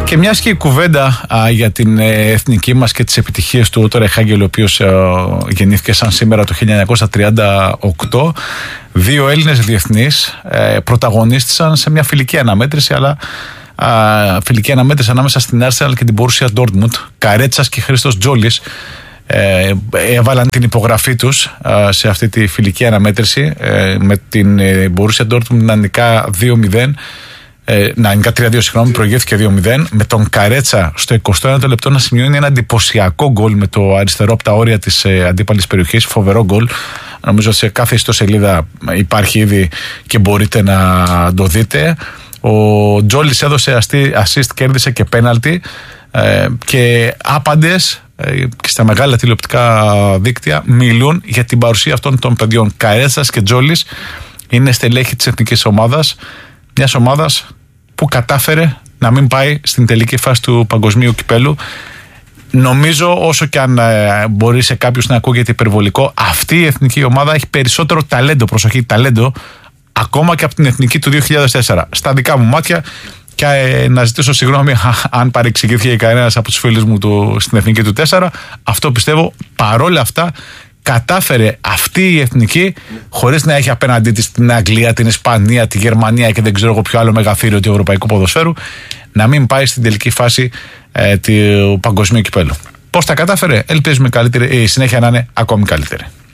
Και μιας και η κουβέντα για την εθνική μας και τις επιτυχίες του Ότο Ρεχάγγελ, ο οποίος γεννήθηκε σαν σήμερα το 1938, δύο Έλληνες διεθνείς πρωταγωνίστησαν σε μια φιλική αναμέτρηση, αλλά φιλική αναμέτρηση ανάμεσα στην Arsenal και την Borussia Dortmund. Καρέτσας και Χρήστος Τζόλης έβαλαν την υπογραφή τους σε αυτή τη φιλική αναμέτρηση, με την Borussia Dortmund να νικά 2-0. Να νικά 3-2, συγγνώμη, προηγήθηκε 2-0, με τον Καρέτσα στο 21ο λεπτό να σημειώνει ένα εντυπωσιακό γκολ με το αριστερό από τα όρια της αντίπαλης περιοχής. Φοβερό γκολ. Νομίζω σε κάθε ιστοσελίδα υπάρχει ήδη και μπορείτε να το δείτε. Ο Τζόλης έδωσε assist, κέρδισε και πέναλτι, και άπαντες και στα μεγάλα τηλεοπτικά δίκτυα μιλούν για την παρουσία αυτών των παιδιών. Καρέτσας και Τζόλης είναι στελέχη της εθνικής ομάδας, μιας ομάδας που κατάφερε να μην πάει στην τελική φάση του παγκοσμίου κυπέλου. Νομίζω, όσο και αν μπορεί σε κάποιους να ακούγεται υπερβολικό, αυτή η εθνική ομάδα έχει περισσότερο ταλέντο, προσοχή, ταλέντο, ακόμα και από την εθνική του 2004. Στα δικά μου μάτια, και να ζητήσω συγγνώμη αν παρεξηγήθηκε κανένας από τους φίλους μου στην εθνική του 4, αυτό πιστεύω. Παρόλα αυτά, κατάφερε αυτή η εθνική, χωρίς να έχει απέναντί της την Αγγλία, την Ισπανία, τη Γερμανία και δεν ξέρω εγώ ποιο άλλο μεγαθύριο του ευρωπαϊκού ποδοσφαίρου, να μην πάει στην τελική φάση του παγκοσμίου κυπέλου. Πώς τα κατάφερε? Ελπίζουμε η συνέχεια να είναι ακόμη καλύτερη.